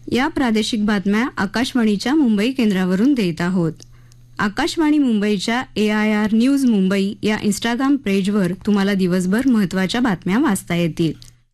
या प्रादेशिक बातम्या आकाशवाणीच्या मुंबई केंद्रावरून देत आहोत. आकाशवाणी मुंबईच्या AIR न्यूज मुंबई या इंस्टाग्राम पेजवर तुम्हाला दिवसभर महत्त्वाच्या बातम्या वाचता येतील.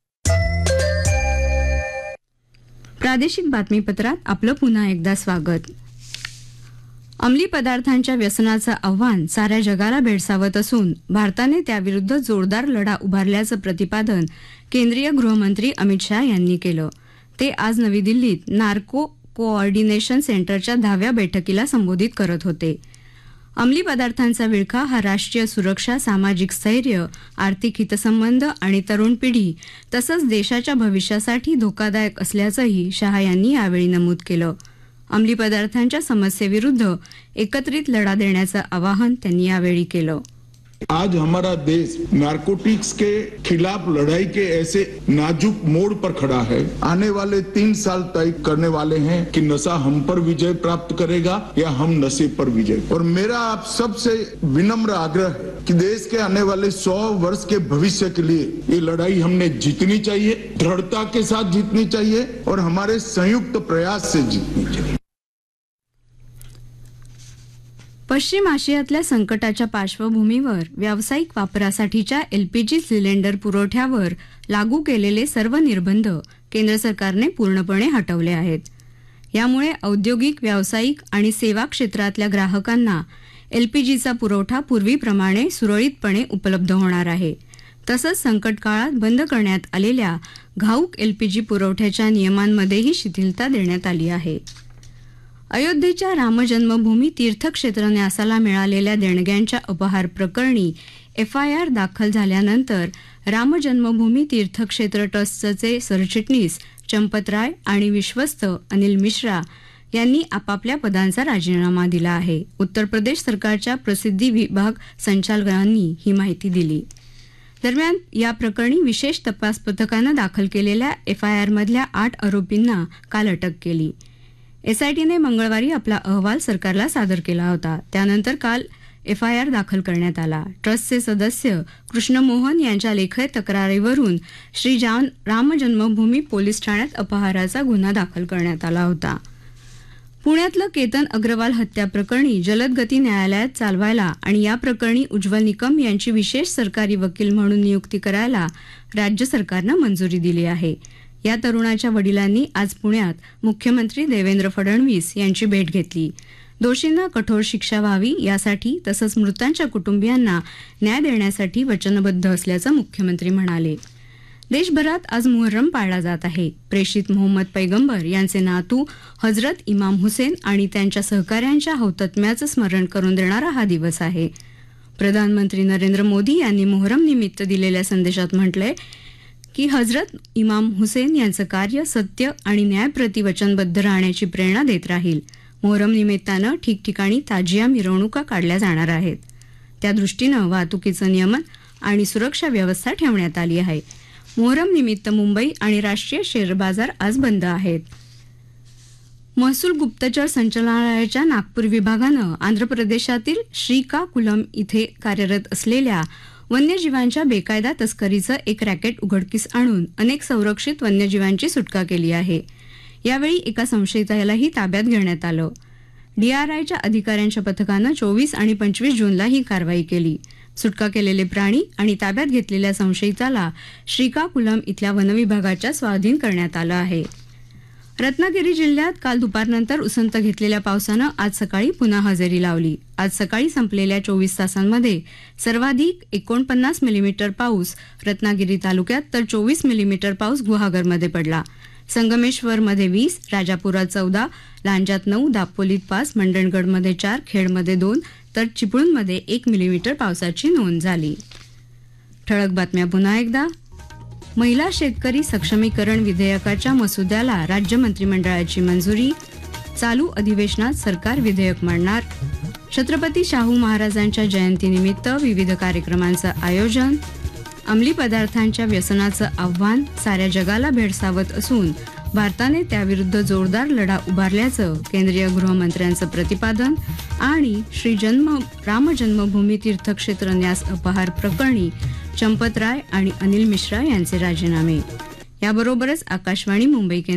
प्रादेशिक बातमीपत्रात आपलं पुन्हा एकदा स्वागत. अंमली पदार्थांच्या व्यसनाचं आव्हान साऱ्या जगाला भेडसावत असून भारताने त्याविरुद्ध जोरदार लढा उभारल्याचं प्रतिपादन केंद्रीय गृहमंत्री अमित शाह यांनी केलं. ते आज नवी दिल्लीत नार्को कोऑर्डिनेशन सेंटरच्या 10व्या बैठकीला संबोधित करत होते. अंमली पदार्थांचा विळखा हा राष्ट्रीय सुरक्षा, सामाजिक स्थैर्य, आर्थिक हितसंबंध आणि तरुण पिढी तसंच देशाच्या भविष्यासाठी धोकादायक असल्याचंही शाह यांनी यावेळी नमूद केलं. अंमली पदार्थांच्या समस्येविरुद्ध एकत्रित लढा देण्याचं आवाहन त्यांनी यावेळी केलं. आज हमारा देश नारकोटिक्स के खिलाफ लड़ाई के ऐसे नाजुक मोड़ पर खड़ा है. आने वाले 3 साल तय करने वाले हैं कि नशा हम पर विजय प्राप्त करेगा या हम नशे पर विजय. और मेरा आप सबसे विनम्र आग्रह है कि देश के आने वाले 100 वर्ष के भविष्य के लिए ये लड़ाई हमने जीतनी चाहिए, दृढ़ता के साथ जीतनी चाहिए और हमारे संयुक्त प्रयास से जीतनी चाहिए. पश्चिम आशियातल्या संकटाच्या पार्श्वभूमीवर व्यावसायिक वापरासाठीच्या LPG सिलेंडर पुरवठ्यावर लागू केलेले सर्व निर्बंध केंद्र सरकारने पूर्णपणे हटवले आहेत. यामुळे औद्योगिक, व्यावसायिक आणि सेवा क्षेत्रातल्या ग्राहकांना LPGचा पुरवठा पूर्वीप्रमाणे सुरळीतपणे उपलब्ध होणार आहे. तसंच संकट काळात बंद करण्यात आलेल्या घाऊक LPG पुरवठ्याच्या नियमांमध्येही शिथिलता देण्यात आली आहे. अयोध्येच्या रामजन्मभूमी तीर्थक्षेत्र न्यासाला मिळालेल्या देणग्यांच्या अपहार प्रकरणी FIR दाखल झाल्यानंतर रामजन्मभूमी तीर्थक्षेत्र ट्रस्टचे सरचिटणीस चंपत राय आणि विश्वस्त अनिल मिश्रा यांनी आपापल्या पदांचा राजीनामा दिला आहे. उत्तर प्रदेश सरकारच्या प्रसिद्धी विभाग संचालकांनी ही माहिती दिली. दरम्यान या प्रकरणी विशेष तपास पथकानं दाखल केलेल्या FIR मधल्या 8 आरोपींना काल अटक केली. SITने मंगळवारी आपला अहवाल सरकारला सादर केला होता. त्यानंतर काल FIR दाखल करण्यात आला. ट्रस्टचे सदस्य कृष्ण मोहन यांच्या लेखी तक्रारीवरून श्री राम जन्मभूमी पोलीस ठाण्यात अपहाराचा गुन्हा दाखल करण्यात आला होता. पुण्यातलं केतन अग्रवाल हत्या प्रकरणी जलद गती न्यायालयात चालवायला आणि या प्रकरणी उज्ज्वल निकम यांची विशेष सरकारी वकील म्हणून नियुक्ती करायला राज्य सरकारनं मंजुरी दिली आहे. या तरुणाच्या वडिलांनी आज पुण्यात मुख्यमंत्री देवेंद्र फडणवीस यांची भेट घेतली. दोषींना कठोर शिक्षा व्हावी यासाठी तसंच मृतांच्या कुटुंबियांना न्याय देण्यासाठी वचनबद्ध असल्याचं मुख्यमंत्री म्हणाले. देशभरात आज मुहर्रम पाळला जात आहे. प्रेषित मोहम्मद पैगंबर यांचे नातू हजरत इमाम हुसेन आणि त्यांच्या सहकाऱ्यांच्या हौतात्म्याचं स्मरण करून देणारा हा दिवस आहे. प्रधानमंत्री नरेंद्र मोदी यांनी मोहर्रम निमित्त दिलेल्या संदेशात म्हटलंय की हजरत इमाम हुसेन यांचं कार्य सत्य आणि न्यायप्रती वचनबद्ध राहण्याची प्रेरणा देत राहील. मोहरम निमित्तानं ठिकठिकाणी ताजिया मिरवणुका काढल्या जाणार आहेत. त्या दृष्टीनं वाहतुकीचं नियमन आणि सुरक्षा व्यवस्था ठेवण्यात आली आहे. मोहरम निमित्त मुंबई आणि राष्ट्रीय शेअर बाजार आज बंद आहेत. महसूल गुप्तचर संचालनालयाच्या नागपूर विभागानं आंध्र प्रदेशातील श्रीकाकुलम इथे कार्यरत असलेल्या वन्यजीवांच्या बेकायदा तस्करीचं एक रॅकेट उघडकीस आणून अनेक संरक्षित वन्यजीवांची सुटका केली आहे. यावेळी एका संशयितालाही ताब्यात घेण्यात आलं. DRIच्या अधिकाऱ्यांच्या पथकानं 24 आणि 25 जूनला ही कारवाई केली. सुटका केलेले प्राणी आणि ताब्यात घेतलेल्या संशयिताला श्रीकाकुलम इथल्या वनविभागाच्या स्वाधीन करण्यात आलं आहे. रत्नागिरी जिल्ह्यात काल दुपारनंतर उसंत घेतलेल्या पावसानं आज सकाळी पुन्हा हजेरी लावली. आज सकाळी संपलेल्या 24 तासांमध्ये सर्वाधिक 49 मिलीमीटर पाऊस रत्नागिरी तालुक्यात तर 24 मिलीमीटर पाऊस गुहागरमध्ये पडला. संगमेश्वरमध्ये 20, राजापुरात 14, लांजात 9, दापोलीत 5, मंडणगडमध्ये 4, खेडमध्ये 2 तर चिपळूणमध्ये 1 मिलीमीटर पावसाची नोंद झाली. ठळक बातम्या पुन्हा एकदा. महिला शेतकरी सक्षमीकरण विधेयकाच्या मसुद्याला राज्य मंत्रिमंडळाची मंजुरी. चालू अधिवेशनात सरकार विधेयक मांडणार. छत्रपती शाहू महाराजांच्या जयंतीनिमित्त विविध कार्यक्रमांचं आयोजन. अंमली पदार्थांच्या व्यसनाचं आव्हान साऱ्या जगाला भेडसावत असून भारताने त्याविरुद्ध जोरदार लढा उभारल्याचं केंद्रीय गृहमंत्र्यांचं प्रतिपादन. आणि राम जन्मभूमी तीर्थक्षेत्र न्यास अपहार प्रकरणी चंपत राय आणि अनिल मिश्रा यांचे राजीनामे. याबरोबरच आकाशवाणी मुंबई